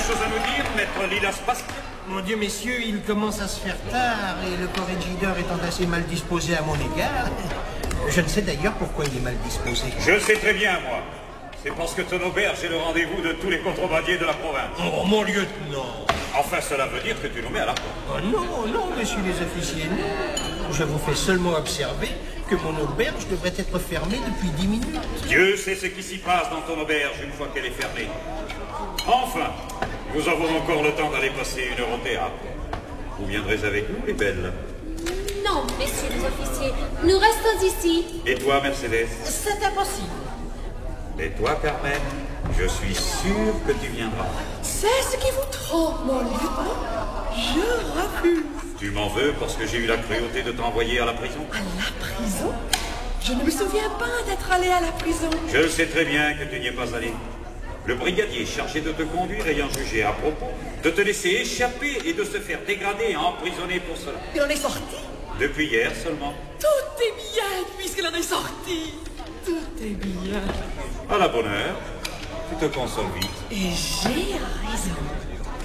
chose à nous dire, maître Lilas-Pascal? Mon Dieu, messieurs, il commence à se faire tard et le corrigidor étant assez mal disposé à mon égard. Je ne sais d'ailleurs pourquoi il est mal disposé. Je le sais très bien, moi. C'est parce que ton auberge est le rendez-vous de tous les contrebandiers de la province. Oh, mon lieutenant! Enfin, cela veut dire que tu nous mets à la porte. Oh non, non, messieurs les officiers, non. Je vous fais seulement observer que mon auberge devrait être fermée depuis 10 minutes. Dieu sait ce qui s'y passe dans ton auberge une fois qu'elle est fermée. Enfin, nous avons encore le temps d'aller passer une heure au théâtre. Vous viendrez avec nous, les belles? Non, messieurs les officiers, nous restons ici. Et toi, Mercedes? C'est impossible. Et toi, Carmen? Je suis sûr que tu viendras. C'est ce qui vous trompe, mon lieutenant. Je refuse. Tu m'en veux parce que j'ai eu la cruauté de t'envoyer à la prison? À la prison? Je ne me souviens pas d'être allé à la prison. Je sais très bien que tu n'y es pas allé. Le brigadier chargé de te conduire ayant jugé à propos de te laisser échapper et de se faire dégrader et emprisonner pour cela. Il en est sorti. Depuis hier seulement. Tout est bien puisqu'il en est sorti. Tout est bien. À la bonne heure, tu te consoles vite. Et j'ai raison.